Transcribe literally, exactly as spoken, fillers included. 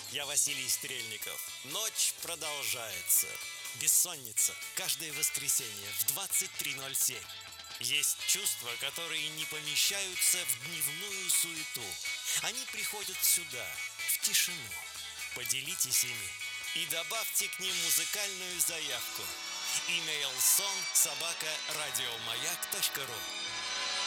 Я Василий Стрельников. Ночь продолжается. Бессонница. Каждое воскресенье в двадцать три ноль семь. Есть чувства, которые не помещаются в дневную суету. Они приходят сюда, в тишину. Поделитесь ими и добавьте к ним музыкальную заявку. Email сон собака радиомаяк точка ру.